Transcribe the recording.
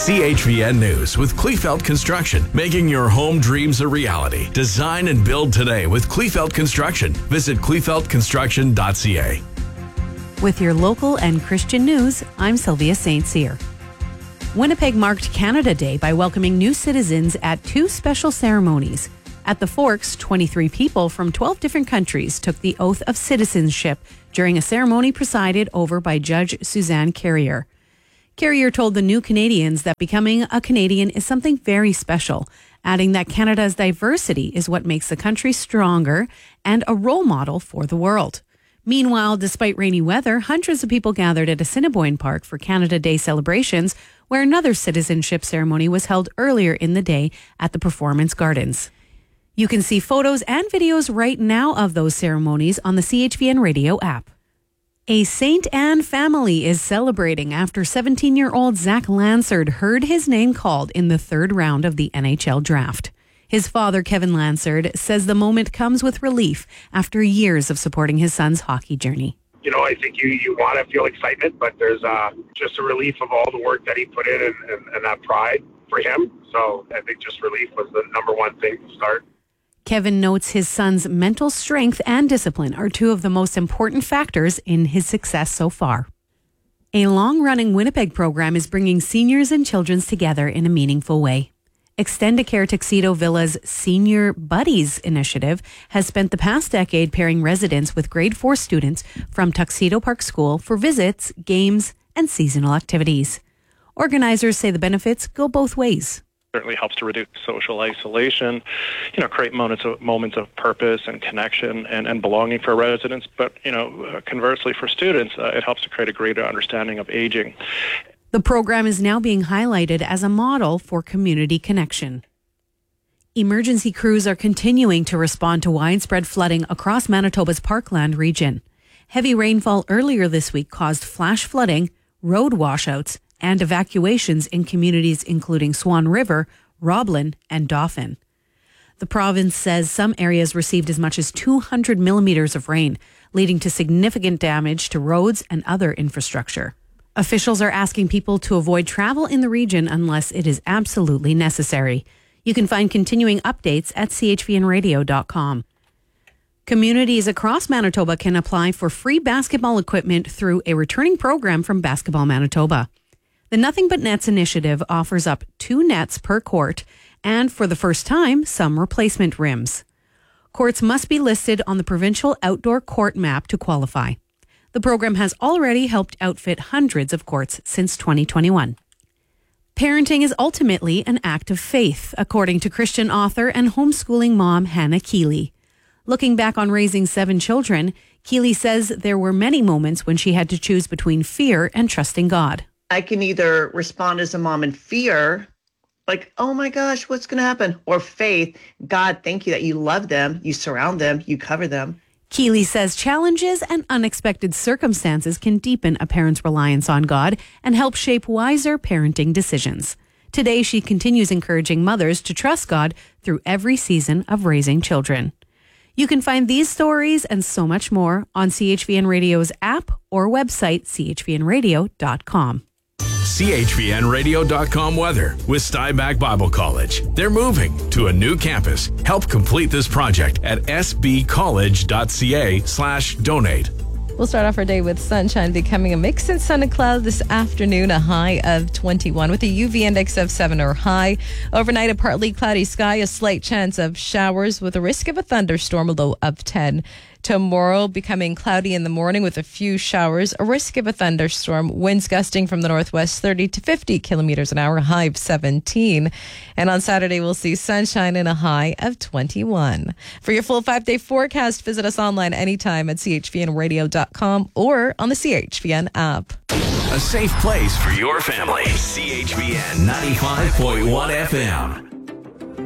CHVN News with Kleefeld Construction, making your home dreams a reality. Design and build today with Kleefeld Construction. Visit kleefeldconstruction.ca. With your local and Christian news, I'm Sylvia St. Cyr. Winnipeg marked Canada Day by welcoming new citizens at two special ceremonies. At the Forks, 23 people from 12 different countries took the oath of citizenship during a ceremony presided over by Judge Suzanne Carrier. Carrier told the new Canadians that becoming a Canadian is something very special, adding that Canada's diversity is what makes the country stronger and a role model for the world. Meanwhile, despite rainy weather, hundreds of people gathered at Assiniboine Park for Canada Day celebrations, where another citizenship ceremony was held earlier in the day at the Performance Gardens. You can see photos and videos right now of those ceremonies on the CHVN Radio app. A St. Anne family is celebrating after 17-year-old Zach Lansard heard his name called in the third round of the NHL draft. His father, Kevin Lansard, says the moment comes with relief after years of supporting his son's hockey journey. You know, I think you want to feel excitement, but there's just a relief of all the work that he put in and that pride for him. So I think just relief was the number one thing to start. Kevin notes his son's mental strength and discipline are two of the most important factors in his success so far. A long-running Winnipeg program is bringing seniors and children together in a meaningful way. Extendicare Tuxedo Villa's Senior Buddies initiative has spent the past decade pairing residents with grade 4 students from Tuxedo Park School for visits, games, and seasonal activities. Organizers say the benefits go both ways. Certainly helps to reduce social isolation, create moments of purpose and connection and belonging for residents. But, conversely for students, it helps to create a greater understanding of aging. The program is now being highlighted as a model for community connection. Emergency crews are continuing to respond to widespread flooding across Manitoba's Parkland region. Heavy rainfall earlier this week caused flash flooding, road washouts, and evacuations in communities including Swan River, Roblin, and Dauphin. The province says some areas received as much as 200 millimeters of rain, leading to significant damage to roads and other infrastructure. Officials are asking people to avoid travel in the region unless it is absolutely necessary. You can find continuing updates at chvnradio.com. Communities across Manitoba can apply for free basketball equipment through a returning program from Basketball Manitoba. The Nothing But Nets initiative offers up 2 nets per court and, for the first time, some replacement rims. Courts must be listed on the provincial outdoor court map to qualify. The program has already helped outfit hundreds of courts since 2021. Parenting is ultimately an act of faith, according to Christian author and homeschooling mom Hannah Keeley. Looking back on raising 7 children, Keeley says there were many moments when she had to choose between fear and trusting God. I can either respond as a mom in fear, like, oh my gosh, what's going to happen? Or faith, God, thank you that you love them, you surround them, you cover them. Keeley says challenges and unexpected circumstances can deepen a parent's reliance on God and help shape wiser parenting decisions. Today, she continues encouraging mothers to trust God through every season of raising children. You can find these stories and so much more on CHVN Radio's app or website, chvnradio.com. CHVNradio.com weather with Steinbach Bible College. They're moving to a new campus. Help complete this project at sbcollege.ca/donate. We'll start off our day with sunshine becoming a mix in sun and cloud this afternoon, a high of 21 with a UV index of 7 or high. Overnight, a partly cloudy sky, a slight chance of showers with a risk of a thunderstorm, a low of 10. Tomorrow, becoming cloudy in the morning with a few showers, a risk of a thunderstorm, winds gusting from the northwest 30 to 50 kilometers an hour, high of 17. And on Saturday, we'll see sunshine and a high of 21. For your full 5-day forecast, visit us online anytime at chvnradio.com or on the CHVN app. A safe place for your family. CHVN 95.1 FM.